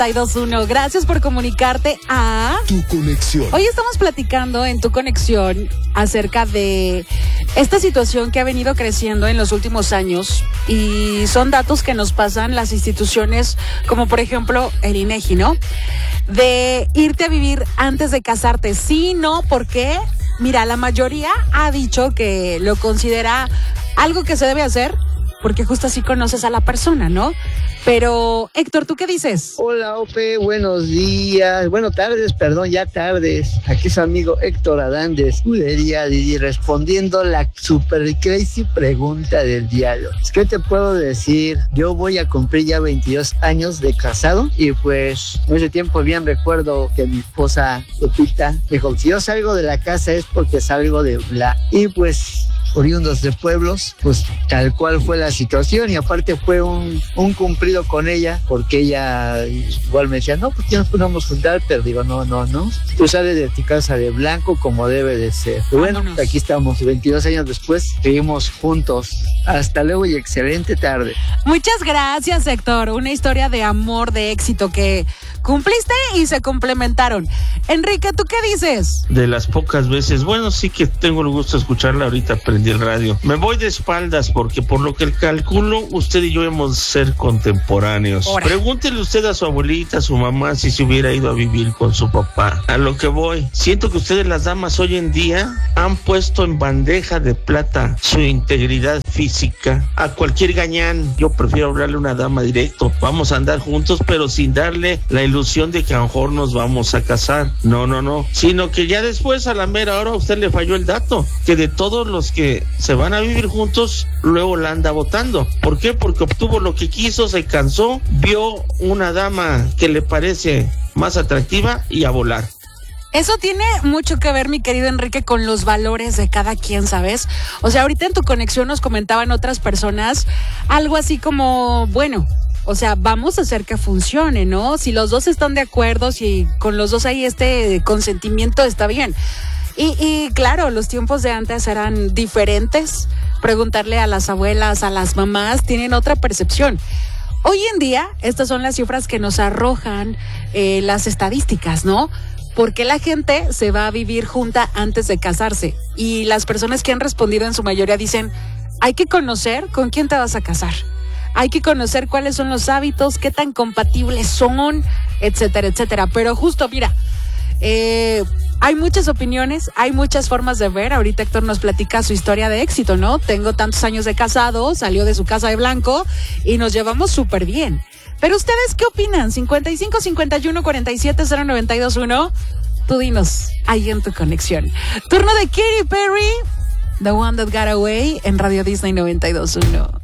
92.1. Gracias por comunicarte a Tu Conexión. Hoy estamos platicando en Tu Conexión acerca de esta situación que ha venido creciendo en los últimos años y son datos que nos pasan las instituciones como por ejemplo el INEGI, ¿no? De irte a vivir antes de casarte. Sí, no, ¿por qué? Mira, la mayoría ha dicho que lo considera algo que se debe hacer porque justo así conoces a la persona, ¿no? Pero, Héctor, ¿tú qué dices? Hola, Ope, buenos días. Bueno, tardes, perdón, ya tardes. Aquí su amigo Héctor Adán de Escudería Didi respondiendo la super crazy pregunta del diario. ¿Qué te puedo decir? Yo voy a cumplir ya 22 años de casado y pues en ese tiempo bien recuerdo que mi esposa Lupita dijo, si yo salgo de la casa es porque salgo de bla. Y pues oriundos de pueblos, pues tal cual fue la situación y aparte fue un cumplido con ella porque ella igual me decía, no, pues ya nos podemos juntar, pero digo, no, tú sales de tu casa de blanco como debe de ser. Y bueno, aquí estamos, 22 años después, seguimos juntos. Hasta luego y excelente tarde. Muchas gracias, Héctor. Una historia de amor, de éxito que cumpliste y se complementaron. Enrique, ¿tú qué dices? De las pocas veces, bueno, sí que tengo el gusto de escucharla ahorita, prendí el radio. Me voy de espaldas porque por lo que calculo, usted y yo hemos de ser contemporáneos. Ahora. Pregúntele usted a su abuelita, a su mamá, si se hubiera ido a vivir con su papá. A lo que voy, siento que ustedes las damas hoy en día han puesto en bandeja de plata su integridad física. A cualquier gañán, yo prefiero hablarle a una dama directo. Vamos a andar juntos, pero sin darle la ilusión de que a lo mejor nos vamos a casar. No. Sino que ya después, a la mera hora, a usted le falló el dato. Que de todos los que se van a vivir juntos, luego la anda votando. ¿Por qué? Porque obtuvo lo que quiso, se cansó, vio una dama que le parece más atractiva y a volar. Eso tiene mucho que ver, mi querido Enrique, con los valores de cada quien, ¿sabes? O sea, ahorita en Tu Conexión nos comentaban otras personas algo así como, bueno, o sea, vamos a hacer que funcione, ¿no? Si los dos están de acuerdo, si con los dos hay este consentimiento, está bien. Y claro, los tiempos de antes eran diferentes. Preguntarle a las abuelas, a las mamás, tienen otra percepción. Hoy en día, estas son las cifras que nos arrojan las estadísticas, ¿no? ¿Por qué la gente se va a vivir junta antes de casarse? Y las personas que han respondido en su mayoría dicen, hay que conocer con quién te vas a casar. Hay que conocer cuáles son los hábitos, qué tan compatibles son, etcétera, etcétera. Pero justo, mira, hay muchas opiniones, hay muchas formas de ver. Ahorita Héctor nos platica su historia de éxito, ¿no? Tengo tantos años de casado, salió de su casa de blanco y nos llevamos súper bien. Pero ¿ustedes qué opinan? 55 51 47 0921. Tú dinos, ahí en Tu Conexión. Turno de Katy Perry, The One That Got Away, en Radio Disney 92.1.